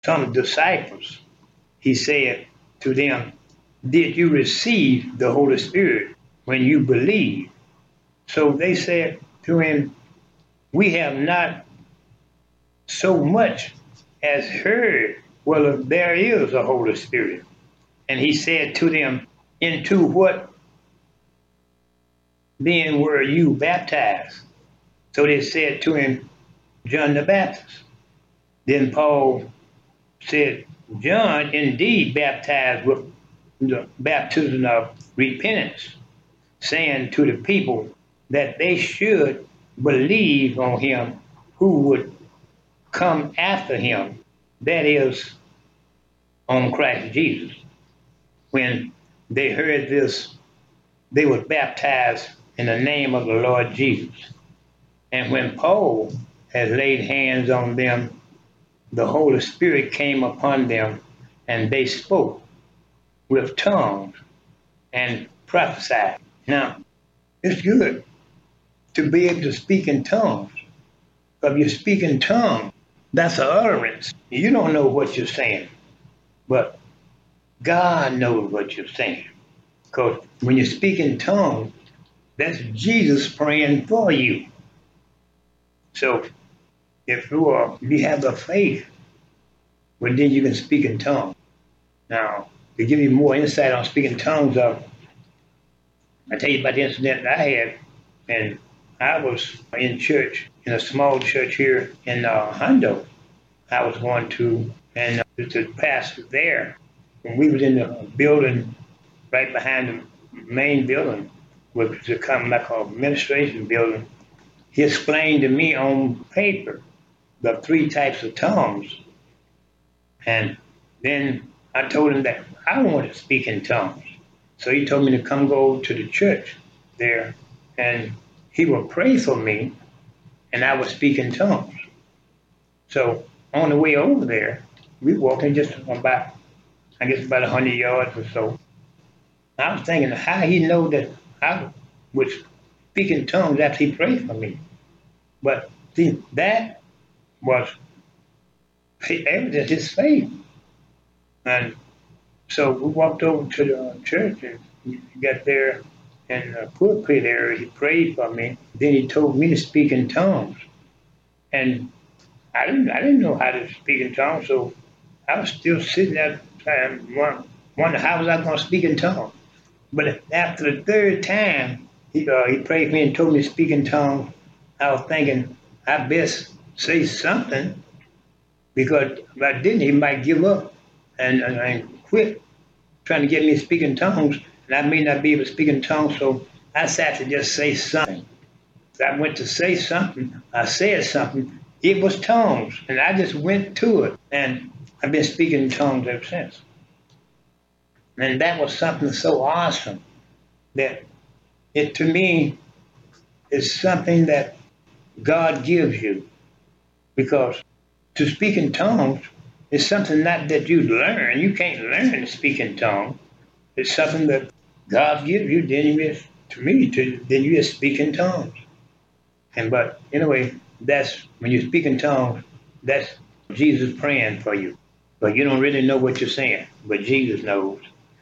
some disciples, he said to them, did you receive the Holy Spirit when you believed? So they said to him, we have not so much as heard whether there is a Holy Spirit. And he said to them, into what then were you baptized? So they said to him, John the Baptist. Then Paul said, John indeed baptized with the baptism of repentance, saying to the people that they should believe on him who would come after him, that is, on Christ Jesus. When they heard this, they were baptized in the name of the Lord Jesus. And when Paul had laid hands on them, the Holy Spirit came upon them, and they spoke with tongues and prophesied. Now, it's good to be able to speak in tongues. If you speak in tongues, that's an utterance. You don't know what you're saying, but God knows what you're saying. Because when you speak in tongues, that's Jesus praying for you. So if you have the faith, well, then you can speak in tongues. Now, to give you more insight on speaking tongues, I tell you about the incident that I had, and I was in church, in a small church here in Hondo. I was going to, and the pastor there, when we was in the building right behind the main building, which is kind of like an administration building, he explained to me on paper the three types of tongues. And then I told him that I wanted to speak in tongues. So he told me to come go to the church there, and he would pray for me, and I would speak in tongues. So on the way over there, we walking just about, I guess about 100 yards or so. I was thinking how he know that I would speak in tongues after he prayed for me. But see, that was evidence his faith. And so we walked over to the church and got there in the pulpit area. He prayed for me. Then he told me to speak in tongues. And I didn't know how to speak in tongues, so I was still sitting there wondering how was I going to speak in tongues. But after the third time, he prayed for me and told me to speak in tongues. I was thinking I best say something, because if I didn't, he might give up and quit trying to get me to speak in tongues, and I may not be able to speak in tongues, so I had to just say something. So I went to say something, I said something, it was tongues, and I just went to it, and I've been speaking in tongues ever since. And that was something so awesome that it, to me, is something that God gives you, because to speak in tongues is something not that you learn. You can't learn to speak in tongues. It's something that God gives you. Then you just speak in tongues. But anyway, that's when you speak in tongues. That's Jesus praying for you. But you don't really know what you're saying, but Jesus knows.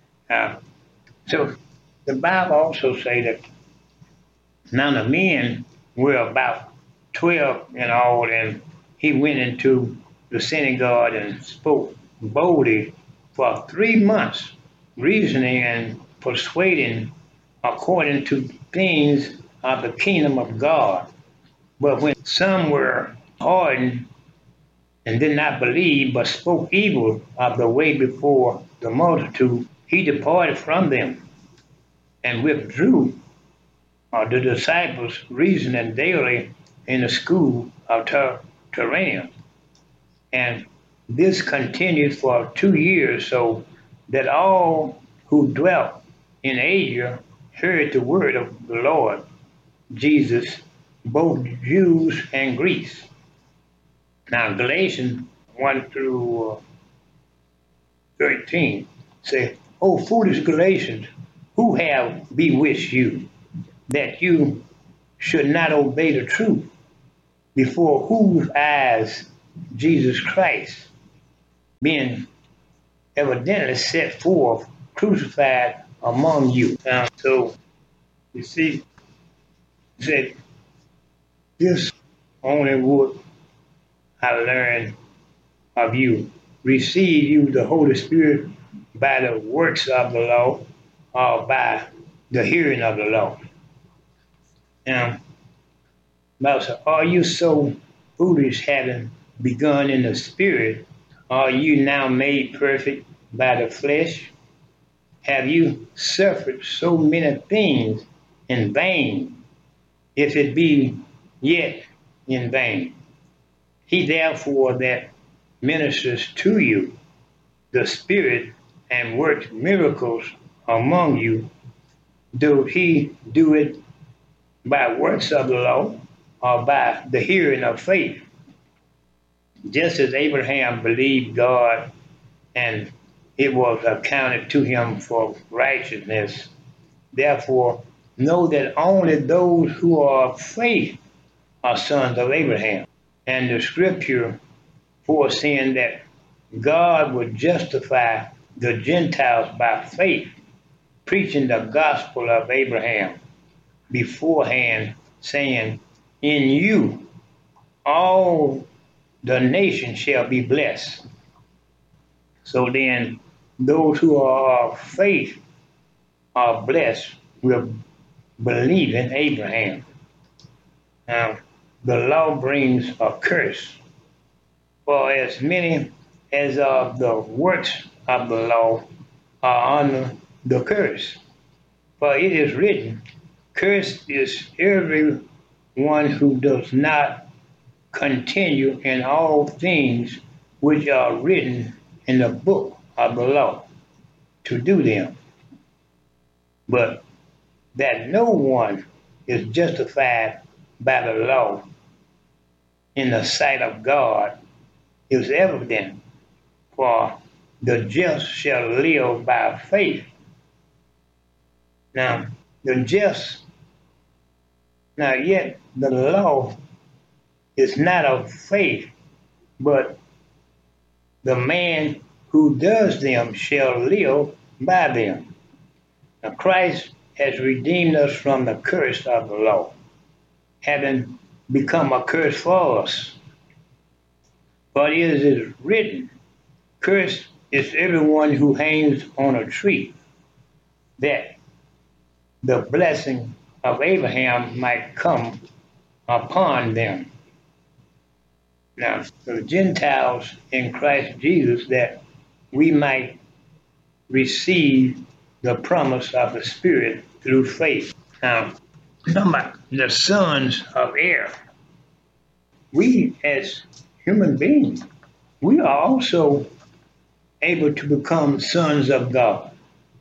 So the Bible also say that now the men were about 12 in all, and he went into the synagogue and spoke boldly for 3 months, reasoning and persuading according to things of the kingdom of God. But when some were hardened and did not believe, but spoke evil of the way before the multitude, he departed from them and withdrew the disciples reasoning daily in the school of Tyrannus. And this continued for 2 years, so that all who dwelt in Asia heard the word of the Lord Jesus, both Jews and Greeks. Now, Galatians 1 through 13 say, "O foolish Galatians, who have bewitched you, that you should not obey the truth, before whose eyes Jesus Christ being evidently set forth, crucified among you. So you see, he said, this only would I learn of you. Receive you the Holy Spirit by the works of the law or by the hearing of the law. Now, Bible says, are you so foolish having begun in the spirit? Are you now made perfect by the flesh? Have you suffered so many things in vain, if it be yet in vain? He therefore that ministers to you the Spirit and works miracles among you, do he do it by works of the law or by the hearing of faith? Just as Abraham believed God and it was accounted to him for righteousness, therefore know that only those who are of faith are sons of Abraham. And the scripture foreseeing that God would justify the Gentiles by faith, preaching the gospel of Abraham beforehand, saying, in you all the nations shall be blessed. So then, those who are of faith are blessed with believing Abraham. Now, the law brings a curse. For as many as of the works of the law are under the curse. For it is written, cursed is every one who does not continue in all things which are written in the book of the law to do them. But that no one is justified by the law in the sight of God is evident, for the just shall live by faith. Now, the just, now yet the law is not of faith, but the man who does them shall live by them. Now, Christ has redeemed us from the curse of the law, having become a curse for us. But it is written, cursed is everyone who hangs on a tree, that the blessing of Abraham might come upon them. Now, the Gentiles in Christ Jesus, that we might receive the promise of the Spirit through faith. Now, talking about the sons of air, we as human beings, we are also able to become sons of God.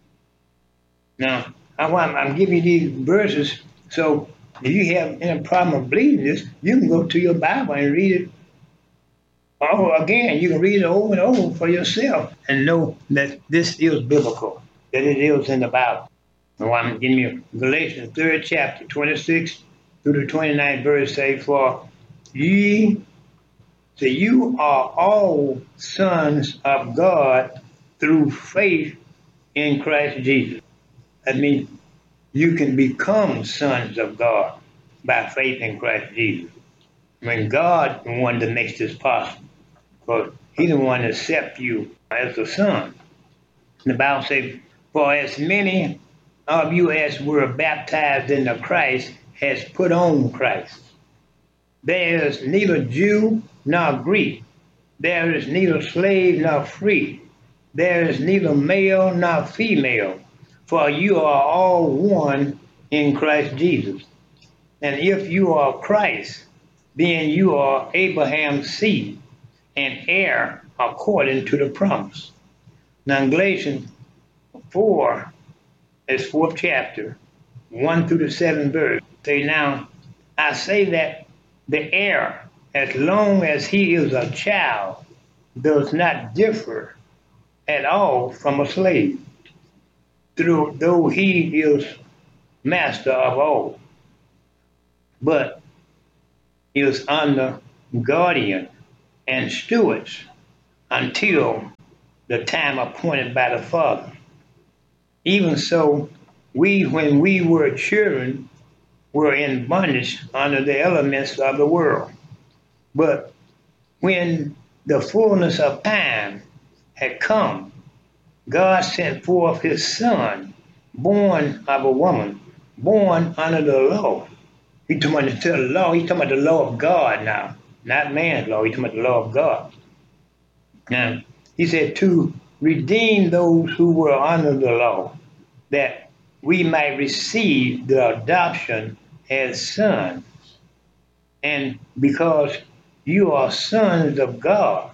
Now, I'm giving you these verses, so if you have any problem of believing this, you can go to your Bible and read it. Oh, again, you can read it over and over for yourself and know that this is biblical, that it is in the Bible. Now, I'm giving you Galatians 3rd chapter, 26 through the 29th verse, say, for ye, so you are all sons of God through faith in Christ Jesus. That means you can become sons of God by faith in Christ Jesus. When God is the one that makes this possible, because He's the one that accepts you as a son. The Bible says, for as many of you as were baptized into Christ has put on Christ. There is neither Jew nor Greek. There is neither slave nor free. There is neither male nor female. For you are all one in Christ Jesus. And if you are Christ, then you are Abraham's seed and heir according to the promise. Now in Galatians 4, it's 4th chapter, 1 through the 7th verse, say, now I say that the heir, as long as he is a child, does not differ at all from a slave, though he is master of all, but is under guardian and stewards until the time appointed by the Father. Even so, we, when we were children, were in bondage under the elements of the world. But when the fullness of time had come, God sent forth his Son, born of a woman, born under the law. He talking about the law. He talking about the law of God now, not man's law. He talking about the law of God. Now, he said to redeem those who were under the law, that we might receive the adoption as sons. And because you are sons of God,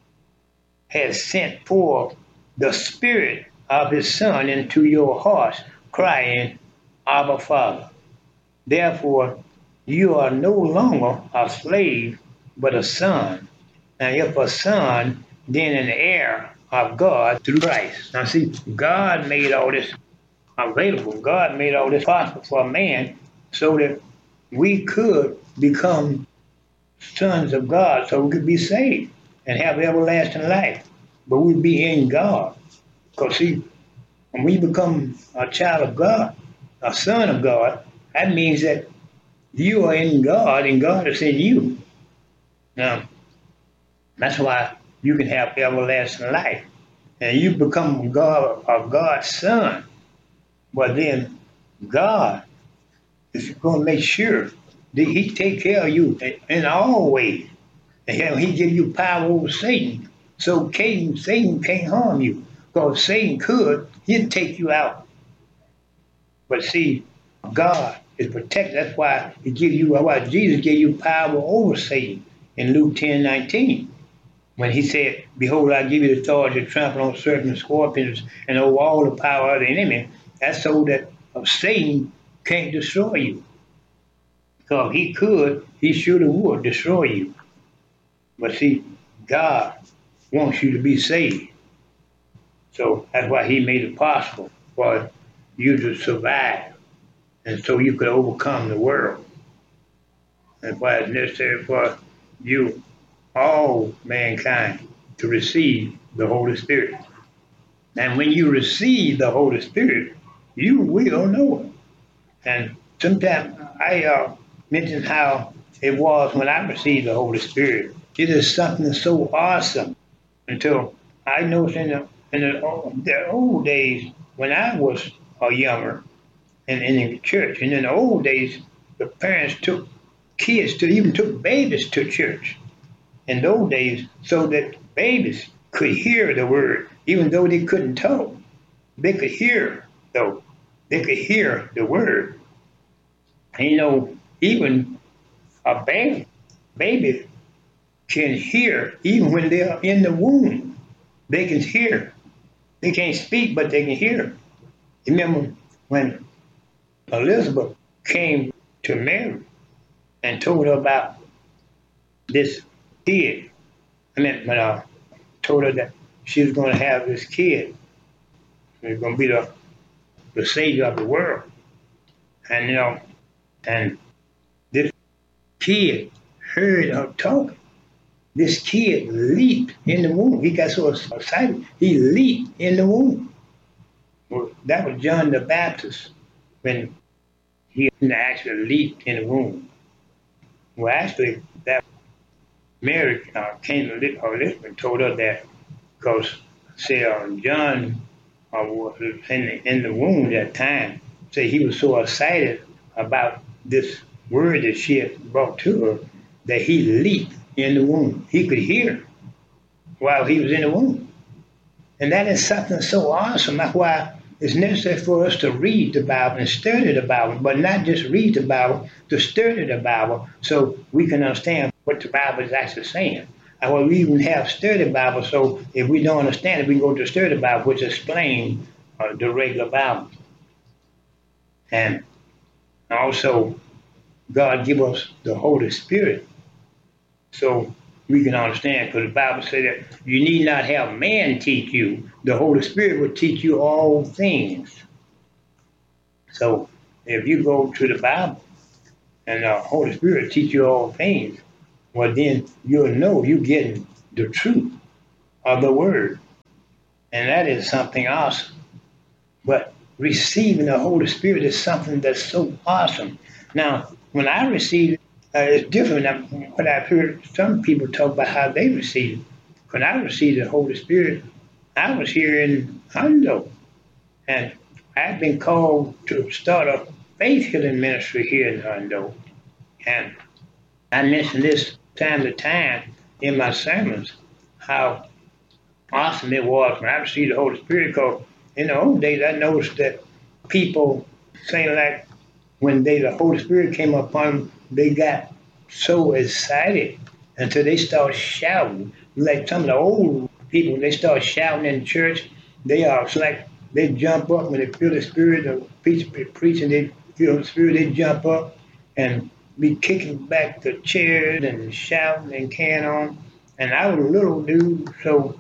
has sent forth the Spirit of his Son into your hearts, crying, Abba, Father. Therefore, you are no longer a slave, but a son. And if a son, then an heir of God through Christ. Now, see, God made all this available. God made all this possible for man so that we could become sons of God, so we could be saved and have everlasting life. But we'd be in God. Because, see, when we become a child of God, a son of God, that means that you are in God and God is in you. Now, that's why you can have everlasting life. And you become God's son. But then God is going to make sure that he take care of you in all ways. And he give you power over Satan. So Satan can't harm you. Because Satan could, he'd take you out. But see, God is protected. That's why Jesus gave you power over Satan in Luke 10:19. When he said, Behold, I give you the authority to trample on serpents and scorpions and over all the power of the enemy. That's so that Satan can't destroy you. Because he could, he should have would destroy you. But see, God wants you to be saved. So that's why he made it possible for you to survive. And so you could overcome the world. That's why it's necessary for you, all mankind, to receive the Holy Spirit. And when you receive the Holy Spirit, you will know it. And sometimes I mentioned how it was when I received the Holy Spirit. It is something so awesome. Until I noticed in the old days when I was younger and in the church, and in the old days, the parents took even took babies to church in those days so that babies could hear the word, even though they couldn't talk. They could hear, though. They could hear the word. And, even a baby can hear, even when they're in the womb. They can hear. They can't speak, but they can hear. Remember when Elizabeth came to Mary and told her about this kid. Told her that she was going to have this kid. He was going to be the savior of the world. And, and this kid heard her talking. This kid leaped in the womb. He got so excited, he leaped in the womb. Well, that was John the Baptist when he actually leaped in the womb. Well, actually, that Mary came to Elizabeth and told her that because, John was in the womb at that time. He was so excited about this word that she had brought to her that he leaped in the womb. He could hear while he was in the womb. And that is something so awesome. That's why it's necessary for us to read the Bible and study the Bible, but not just read the Bible, to study the Bible so we can understand what the Bible is actually saying. And we even have study Bible, so if we don't understand it, we can go to study Bible, which explains the regular Bible. And also, God give us the Holy Spirit so we can understand, because the Bible says that you need not have man teach you. The Holy Spirit will teach you all things. So if you go to the Bible and the Holy Spirit teach you all things, well, then you'll know you're getting the truth of the Word. And that is something awesome. But receiving the Holy Spirit is something that's so awesome. Now, when I received it, it's different than what I've heard some people talk about how they received it. When I received the Holy Spirit, I was here in Hondo, and I've been called to start a faith healing ministry here in Hondo. And I mention this time to time in my sermons how awesome it was when I received the Holy Spirit. Because in the old days, I noticed that people saying like when the Holy Spirit came upon them, they got so excited until they start shouting. Like some of the old people, they start shouting in church. They are it's like they jump up when they feel the Spirit. The preaching, they feel the Spirit. They jump up and be kicking back the chairs and shouting and carrying on. And I was a little dude, so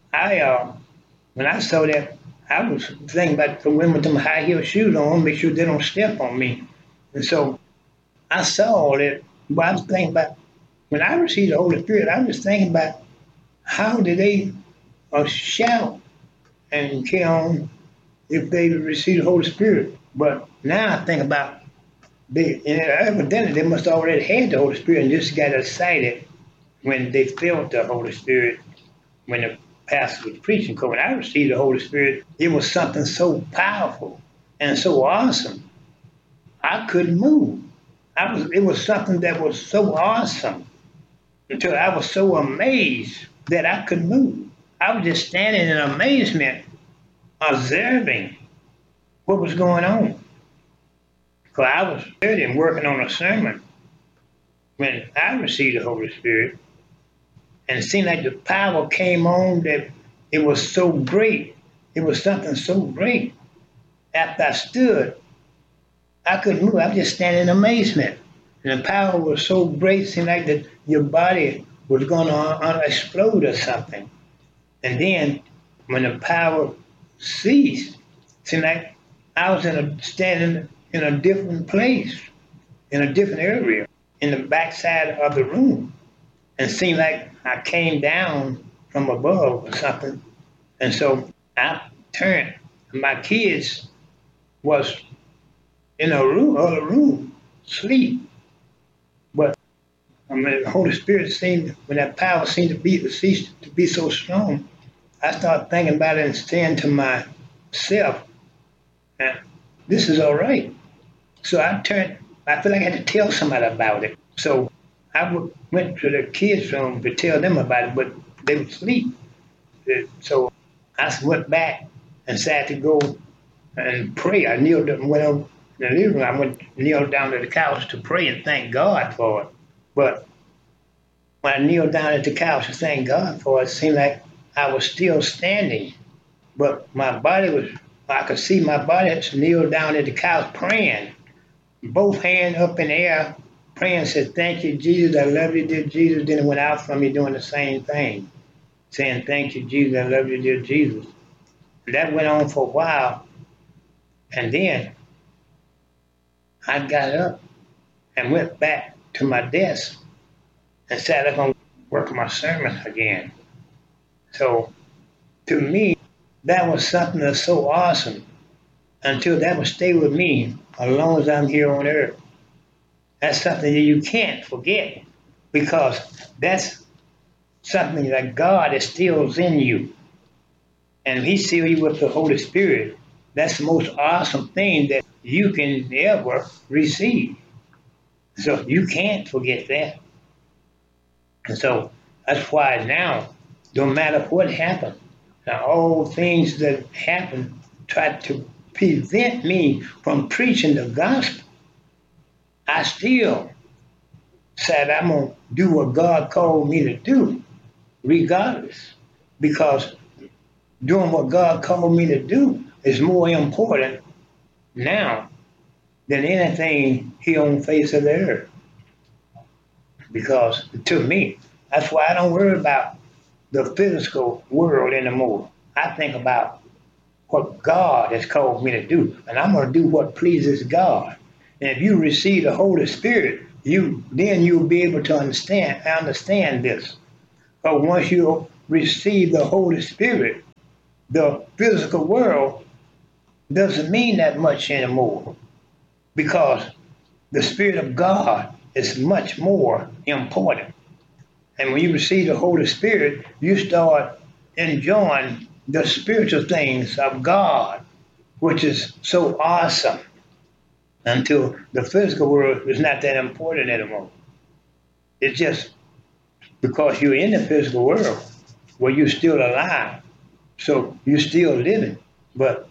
when I saw that, I was thinking about the women with them high heel shoes on, make sure they don't step on me. And so I saw all that, but I was thinking about when I received the Holy Spirit, I was thinking about how did they shout and carry on if they received the Holy Spirit. But now I think about evidently they must have already had the Holy Spirit and just got excited when they felt the Holy Spirit when the pastor was preaching. Because when I received the Holy Spirit, it was something so powerful and so awesome. I couldn't move. It was something that was so awesome until I was so amazed that I could move. I was just standing in amazement, observing what was going on. Because I was studying, working on a sermon when I received the Holy Spirit. And it seemed like the power came on that it was so great. It was something so great. After I stood, I couldn't move. I was just standing in amazement. And the power was so great, it seemed like that your body was going to explode or something. And then when the power ceased, it seemed like I was standing in a different place, in a different area, in the backside of the room. And it seemed like I came down from above or something. And so I turned. My kids was in a room, other room, sleep. But the Holy Spirit seemed, when that power seemed ceased to be so strong, I started thinking about it and saying to myself, this is all right. So I feel like I had to tell somebody about it. So I went to the kids' room to tell them about it, but they would sleep. So I went back and decided to go and pray. I kneeled up and went over in the living room. I kneeled down to the couch to pray and thank God for it. But when I kneeled down at the couch to thank God for it, it seemed like I was still standing. But I could see my body kneel down at the couch praying, both hands up in the air, praying, said, thank you, Jesus, I love you, dear Jesus. Then it went out from me doing the same thing, saying, thank you, Jesus, I love you, dear Jesus. And that went on for a while. And then I got up and went back to my desk and sat up and work my sermon again. So to me, that was something that's so awesome until that will stay with me as long as I'm here on earth. That's something that you can't forget because that's something that God instills in you. And if He seals you with the Holy Spirit, that's the most awesome thing that you can ever receive. So you can't forget that. And so that's why now, no matter what happens, all things that happen try to prevent me from preaching the gospel, I still said I'm going to do what God called me to do, regardless. Because doing what God called me to do is more important now than anything here on the face of the earth. Because to me, that's why I don't worry about the physical world anymore. I think about what God has called me to do, and I'm going to do what pleases God. And if you receive the Holy Spirit, then you'll be able to understand this. But once you receive the Holy Spirit, the physical world doesn't mean that much anymore because the Spirit of God is much more important. And when you receive the Holy Spirit, you start enjoying the spiritual things of God, which is so awesome until the physical world is not that important anymore. It's just because you're in the physical world where you're still alive. So you're still living. But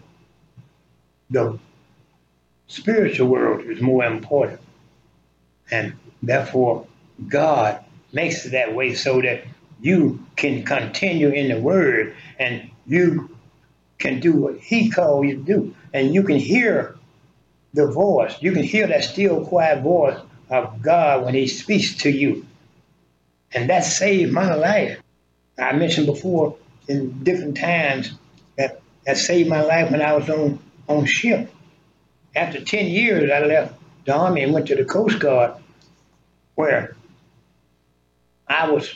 the spiritual world is more important. And therefore, God makes it that way so that you can continue in the word and you can do what he called you to do. And you can hear the voice. You can hear that still quiet voice of God when he speaks to you. And that saved my life. I mentioned before in different times that saved my life when I was on ship. After 10 years, I left the Army and went to the Coast Guard where I was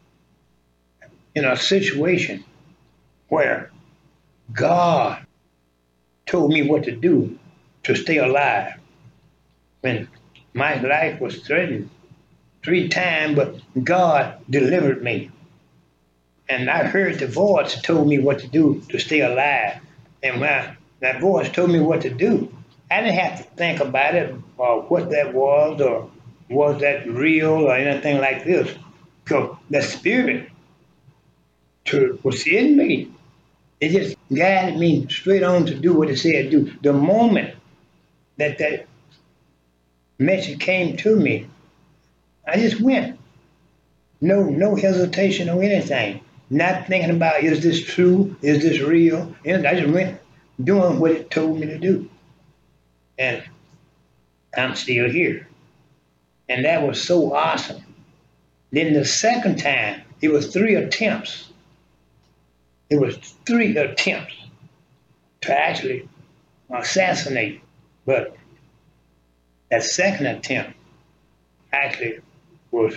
in a situation where God told me what to do to stay alive. When my life was threatened 3 times, but God delivered me. And I heard the voice that told me what to do to stay alive. And when that voice told me what to do, I didn't have to think about it or what that was or was that real or anything like this. Because the Spirit was in me. It just guided me straight on to do what it said to do. The moment that message came to me, I just went. No hesitation or anything. Not thinking about, is this true? Is this real? And I just went doing what it told me to do. And I'm still here. And that was so awesome. Then the second time, it was 3 attempts. It was 3 attempts to actually assassinate. But that second attempt actually was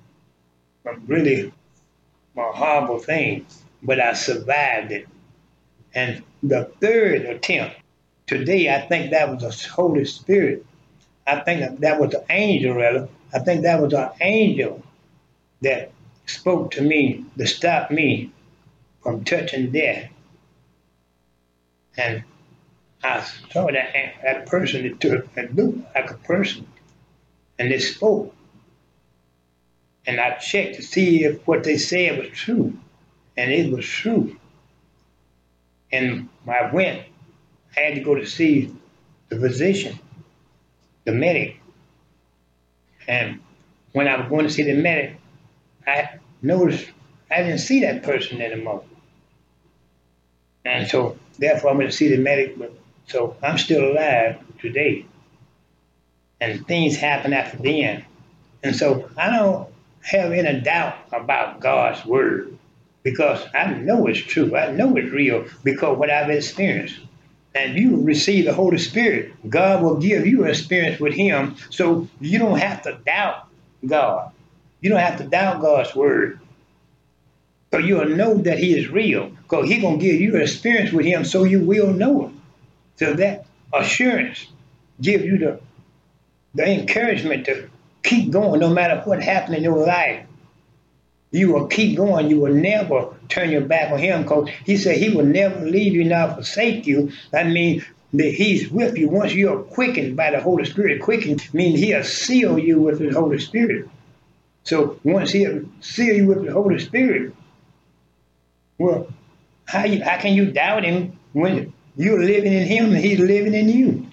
really a horrible thing, but I survived it. And the third attempt, today, I think that was the Holy Spirit. I think that was the angel, rather. I think that was an angel that spoke to me to stop me from touching death. And I saw that person that looked like a person, and they spoke. And I checked to see if what they said was true, and it was true. And I went. I had to go to see the physician, the medic. And when I was going to see the medic, I noticed I didn't see that person anymore. And so, therefore, I went to see the medic. So I'm still alive today. And things happen after then. And so I don't have any doubt about God's word because I know it's true. I know it's real because of what I've experienced. And you receive the Holy Spirit, God will give you an experience with him so you don't have to doubt God. You don't have to doubt God's word. So you'll know that he is real because he's going to give you an experience with him so you will know him. So that assurance gives you the encouragement to keep going no matter what happens in your life. You will keep going. You will never turn your back on him because he said he will never leave you nor forsake you. That means that he's with you. Once you're quickened by the Holy Spirit, quickened means he'll seal you with the Holy Spirit. So once he'll seal you with the Holy Spirit, well, how can you doubt him when you're living in him and he's living in you?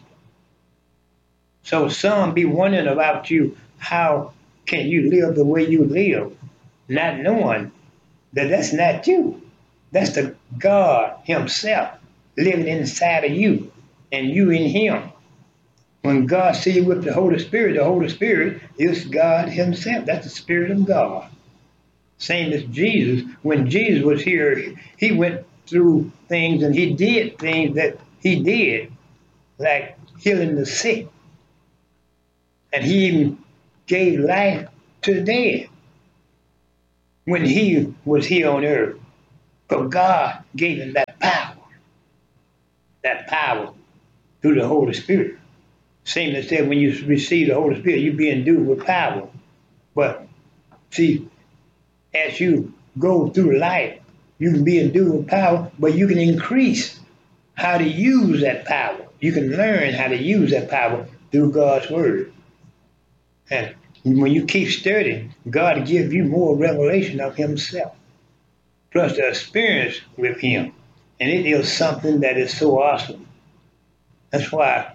So some be wondering about you, how can you live the way you live, not knowing that that's not you. That's the God himself living inside of you and you in him. When God sees you with the Holy Spirit is God himself. That's the Spirit of God. Same as Jesus. When Jesus was here, he went through things and he did things that he did, like healing the sick. And he even gave life to the dead when he was here on earth. Because God gave him that power through the Holy Spirit. Same as said, when you receive the Holy Spirit, you're being endued with power. But see, as you go through life, you can be endued with power, but you can increase how to use that power. You can learn how to use that power through God's word. And when you keep studying, God gives you more revelation of himself, plus the experience with him. And it is something that is so awesome. That's why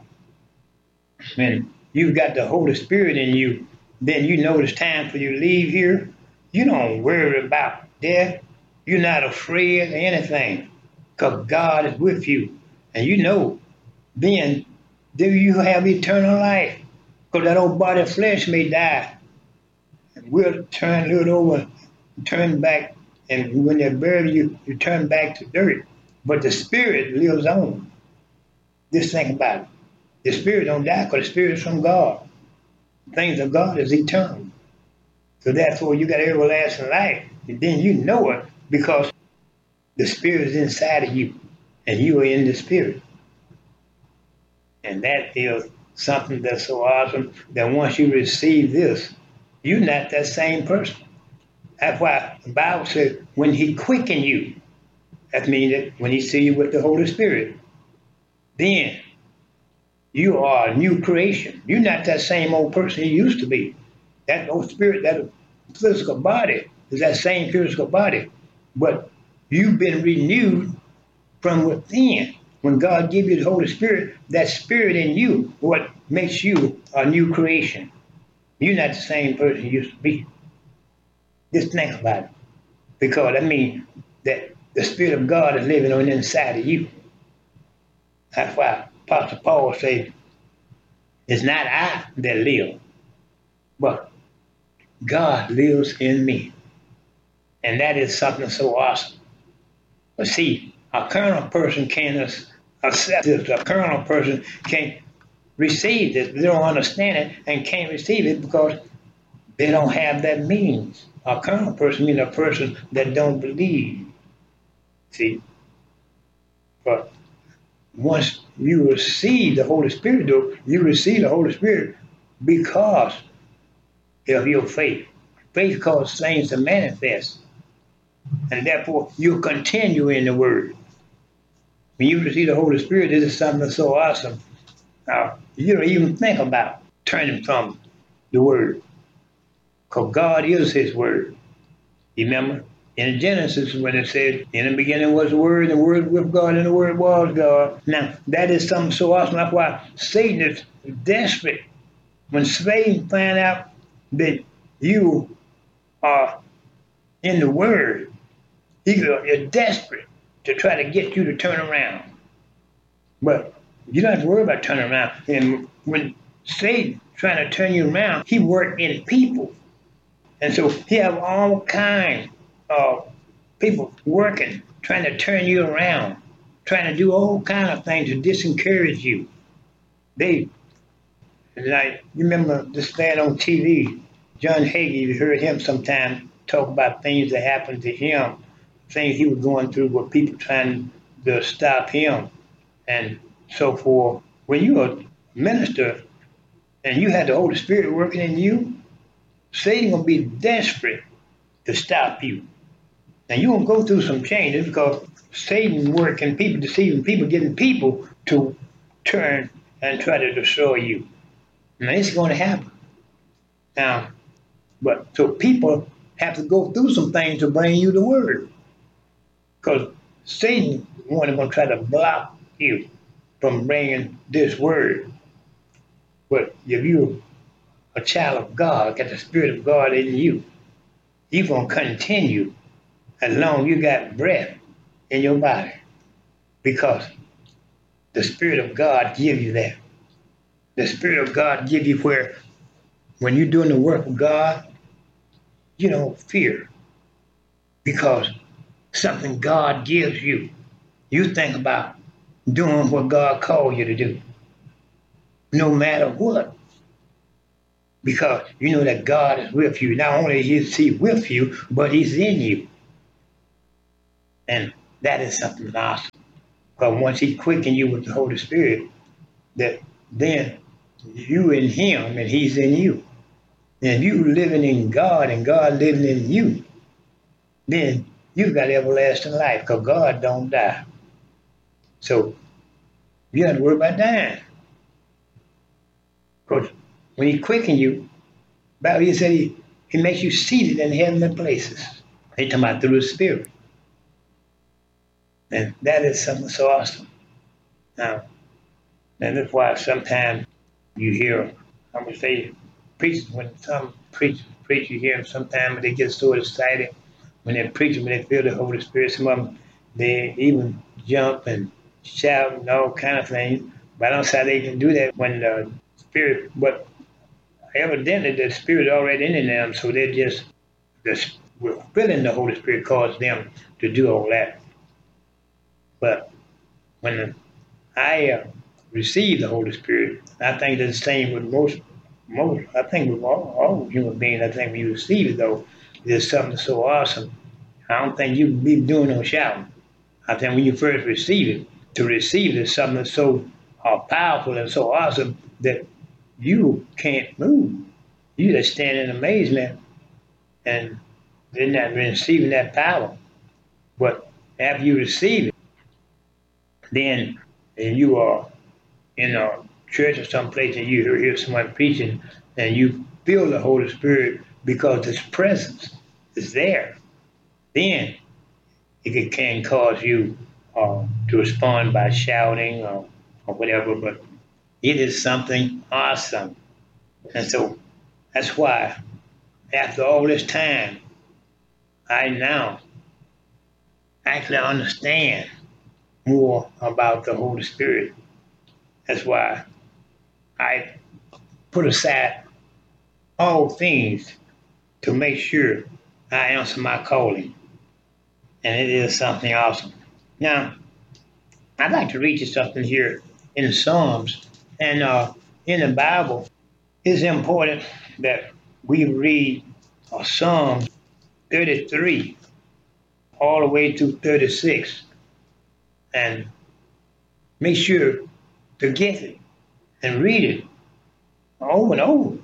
when you've got the Holy Spirit in you, then you know it's time for you to leave here. You don't worry about death. You're not afraid of anything because God is with you. And you know, then do you have eternal life? Because that old body of flesh may die. And we'll turn it over, turn back, and when they bury you, you turn back to dirt. But the spirit lives on. Just think about it. The spirit don't die because the spirit is from God. Things of God is eternal. So therefore you got everlasting life. And then you know it because the spirit is inside of you. And you are in the spirit. And that is something that's so awesome that once you receive this, you're not that same person. That's why the Bible says when he quicken you, that means that when he see you with the Holy Spirit, then you are a new creation. You're not that same old person you used to be. That old spirit, that physical body is that same physical body. But you've been renewed from within. When God gives you the Holy Spirit, that spirit in you, what makes you a new creation. You're not the same person you used to be. Just think about it. Because that means that the Spirit of God is living on the inside of you. That's why Apostle Paul says, it's not I that live, but God lives in me. And that is something so awesome. But see, a carnal person can't accept this. A carnal person can't receive this. They don't understand it and can't receive it because they don't have that means. A carnal person means a person that don't believe. See? But once you receive the Holy Spirit, though, you receive the Holy Spirit because of your faith. Faith causes things to manifest. And therefore, you continue in the Word. When you receive the Holy Spirit, this is something so awesome. You don't even think about turning from the Word. Because God is His Word. You remember? In Genesis, when it said, in the beginning was the Word, and the Word with God, and the Word was God. Now, that is something so awesome. That's why Satan is desperate. When Satan finds out that you are in the Word, he's desperate to try to get you to turn around. But you don't have to worry about turning around. And when Satan trying to turn you around, he works in people. And so he have all kinds of people working, trying to turn you around, trying to do all kinds of things to disencourage you. You remember this man on TV, John Hagee, you heard him sometime talk about things that happened to him, things he was going through with people trying to stop him and so forth. When you're a minister and you have the Holy Spirit working in you, Satan gonna be desperate to stop you. Now you're gonna go through some changes because Satan working people, deceiving people, getting people to turn and try to destroy you. Now it's gonna happen. Now, but so people have to go through some things to bring you the word. Because Satan want to try to block you from bringing this word. But if you're a child of God, got the Spirit of God in you, you're going to continue as long as you got breath in your body. Because the Spirit of God give you that. The Spirit of God give you where when you're doing the work of God, you don't fear. Because something God gives you, you think about doing what God called you to do. No matter what. Because you know that God is with you. Not only is He with you, but He's in you. And that is something awesome. Because once he quickens you with the Holy Spirit, that then you in him and he's in you. And you living in God and God living in you, then you got everlasting life because God don't die. So you don't have to worry about dying. Because when he quickens you, Bible he said he makes you seated in heavenly places. He talking about through the Spirit. And that is something so awesome. Now, and that's why sometimes you hear, I'm going to say, preachers, when some preach, you hear them sometimes they get so excited when they're preaching, when they feel the Holy Spirit. Some of them, they even jump and shout and all kind of things. But I don't see how they can do that when the Spirit, but evidently the Spirit is already in them, so they're just, feeling the Holy Spirit cause them to do all that. But when I receive the Holy Spirit, I think that's the same with most. I think with all human beings. I think when you receive it, though, there's something so awesome. I don't think you be doing no shouting. I think when you first receive it, to receive it is something that's so powerful and so awesome that you can't move. You just stand in amazement and then not receiving that power. But after you receive it, then and you are in a church or someplace and you hear someone preaching and you feel the Holy Spirit because His presence is there, then can cause you to respond by shouting or whatever. But it is something awesome. And so that's why after all this time, I now actually understand more about the Holy Spirit. That's why I put aside all things to make sure I answer my calling. And it is something awesome. Now, I'd like to read you something here in Psalms. And in the Bible, it's important that we read Psalm 33 all the way to 36 and make sure to get it and read it over and over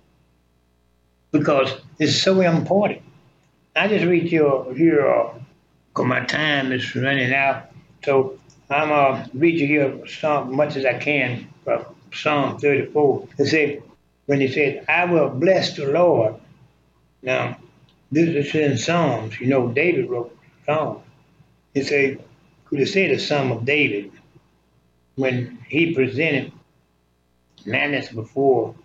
because it's so important. I just read you here because my time is running out. So I'm read you here some much as I can from Psalm 34. It said, when he said, I will bless the Lord. Now, this is in Psalms. You know, David wrote Psalms. He said, could have said the Psalm of David when he presented madness before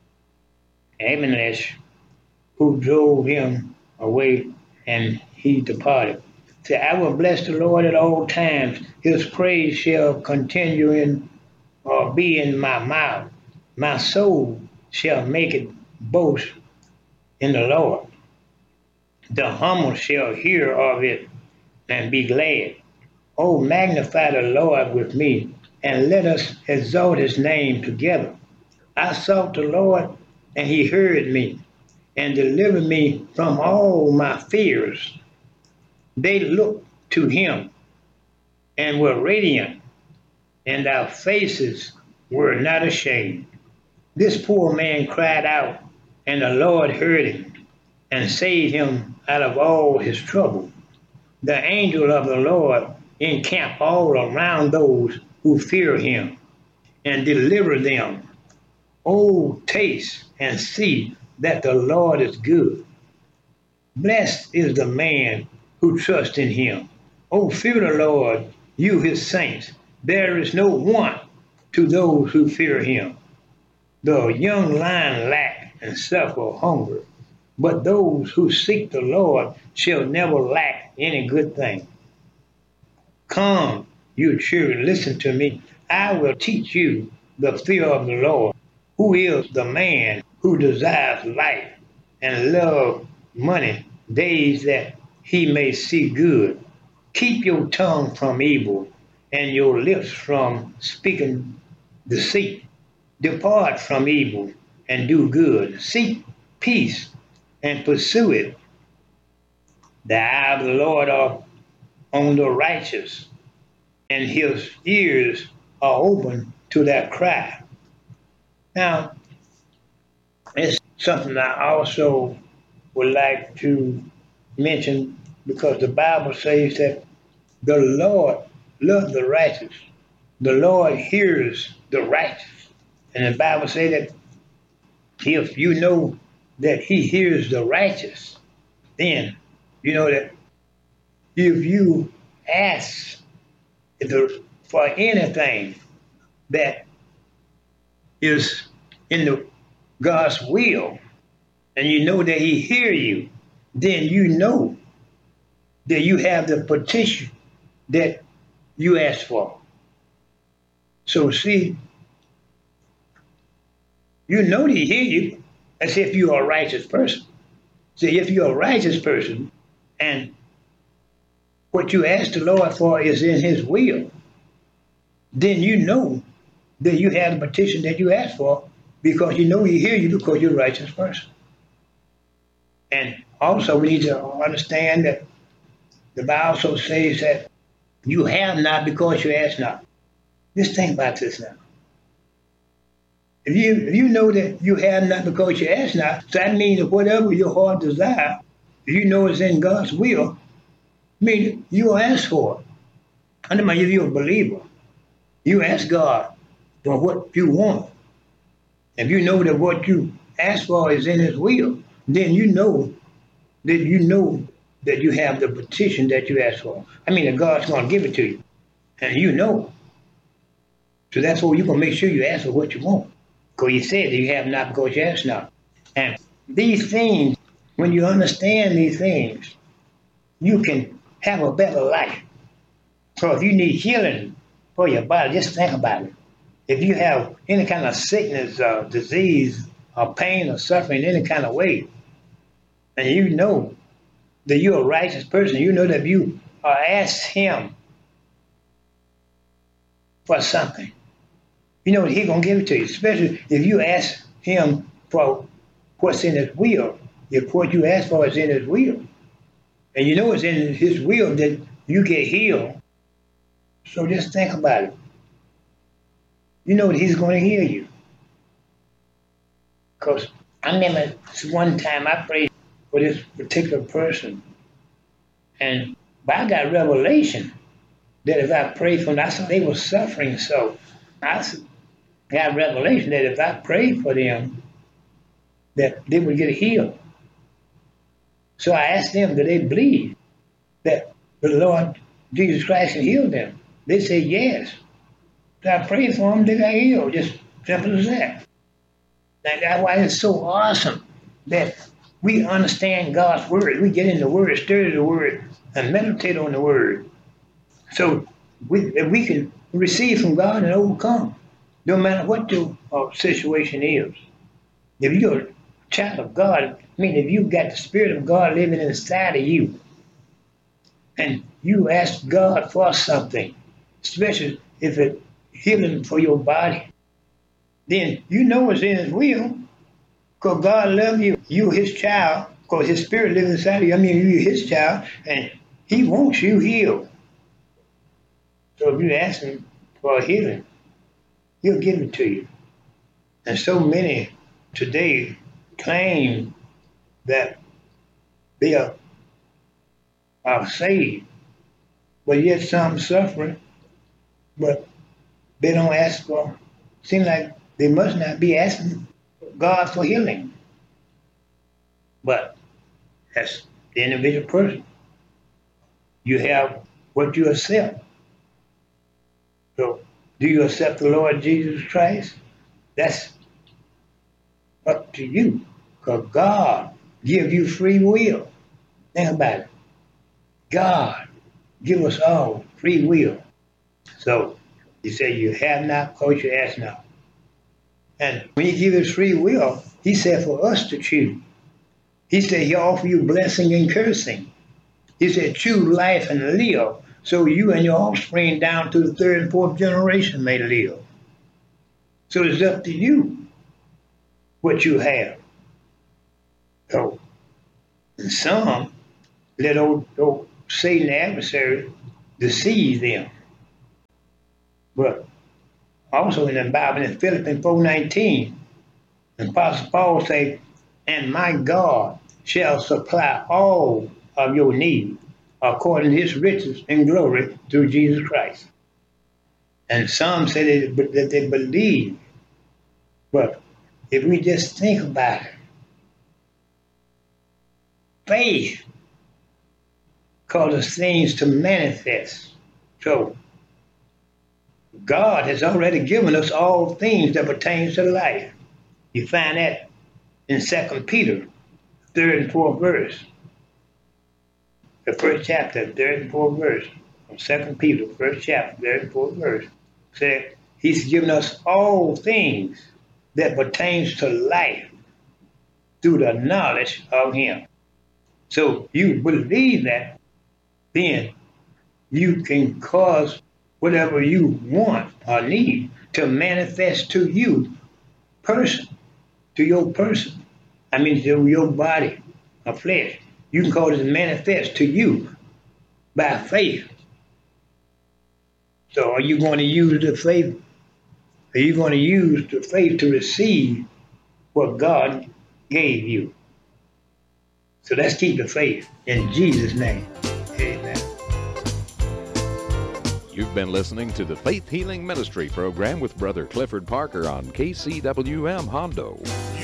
Abimelech, who drove him away and he departed. Say, I will bless the Lord at all times. His praise shall continue in or be in my mouth. My soul shall make it boast in the Lord. The humble shall hear of it and be glad. Oh, magnify the Lord with me, and let us exalt his name together. I sought the Lord, and he heard me, and delivered me from all my fears. They looked to him and were radiant, and our faces were not ashamed. This poor man cried out, and the Lord heard him and saved him out of all his trouble. The angel of the Lord encamp all around those who fear him and deliver them. Oh, taste and see that the Lord is good. Blessed is the man who trusts in him. Oh, fear the Lord, you his saints. There is no want to those who fear him. The young lion lack and suffer hunger, but those who seek the Lord shall never lack any good thing. Come, you children, listen to me. I will teach you the fear of the Lord. Who is the man who desires life and love money, days that he may see good? Keep your tongue from evil and your lips from speaking deceit. Depart from evil and do good. Seek peace and pursue it. The eye of the Lord are on the righteous, and his ears are open to their cry. Now, it's something I also would like to mention because the Bible says that the Lord loves the righteous. The Lord hears the righteous. And the Bible says that if you know that he hears the righteous, then you know that if you ask for anything that is in the God's will, and you know that he hear you, then you know that you have the petition that you asked for. So see, you know that he hear you as if you are a righteous person. See, if you're a righteous person and what you ask the Lord for is in his will, then you know that you have the petition that you asked for because you know he hear you because you're a righteous person. And also we need to understand that the Bible also says that you have not because you ask not. Just think about this now. If you know that you have not because you ask not, so that means that whatever your heart desire, if you know it's in God's will, I mean you will ask for it. I mean, if you're a believer, you ask God for what you want. If you know that what you ask for is in his will, then you know that you have the petition that you asked for. I mean that God's gonna give it to you. And you know. So that's why you're gonna make sure you ask for what you want. Because you said that you have not because you ask not. And these things, when you understand these things, you can have a better life. So if you need healing for your body, just think about it. If you have any kind of sickness or disease or pain or suffering in any kind of way, and you know that you're a righteous person, you know that if you ask him for something, you know that he's going to give it to you, especially if you ask him for what's in his will. If what you ask for is in his will, and you know it's in his will that you get healed, so just think about it. You know that he's going to heal you. Because I remember one time I prayed for this particular person, and I got revelation that if I prayed for them, I saw they were suffering, so I got revelation that if I prayed for them, that they would get healed. So I asked them, do they believe that the Lord Jesus Christ can heal them? They said yes. So I prayed for them, they got healed, just simple as that. And that's why it's so awesome that we understand God's word. We get in the word, study the word, and meditate on the word. So we can receive from God and overcome, no matter what the situation is. If you're a child of God, I mean, if you've got the Spirit of God living inside of you, and you ask God for something, especially if it's healing for your body, then you know it's in his will, because God loves you. You're his child, because his Spirit lives inside of you. I mean, you're his child, and he wants you healed. So if you ask him for healing, he'll give it to you. And so many today claim that they are saved, but yet some suffering, but they don't ask for. Seems like they must not be asking God for healing. But as the individual person, you have what you accept. So, do you accept the Lord Jesus Christ? That's up to you, because God gives you free will. Think about it. God give us all free will. So, he said, you have not because you ask not. And when he gives us free will, he said for us to choose. He said he offer you blessing and cursing. He said choose life and live, so you and your offspring down to the third and fourth generation may live. So it's up to you what you have. So, and some let old Satan, the adversary, deceive them. But also in the Bible, in Philippians 4:19, the Apostle Paul say, "And my God shall supply all of your need according to his riches and glory through Jesus Christ." And some say that they believe. But if we just think about it, faith causes things to manifest. So God has already given us all things that pertains to life. You find that in 2 Peter, 3rd and 4th verse. The first chapter, 3rd and 4th verse. From 2 Peter, first chapter, 3rd and 4th verse. Said he's given us all things that pertains to life through the knowledge of him. So you believe that, then you can cause whatever you want or need to manifest to you person, to your person. I mean to your body of flesh. You can cause it to manifest to you by faith. So are you going to use the faith? Are you going to use the faith to receive what God gave you? So let's keep the faith in Jesus' name. Amen. You've been listening to the Faith Healing Ministry program with Brother Clifford Parker on KCWM Hondo.